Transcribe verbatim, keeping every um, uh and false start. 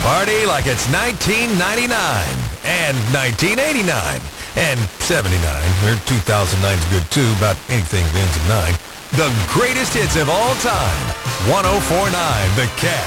Party like it's nineteen ninety-nine and nineteen eighty-nine and seventy-nine, or two thousand nine is good too, about anything that ends in nine. The greatest hits of all time. one oh four point nine The Cat.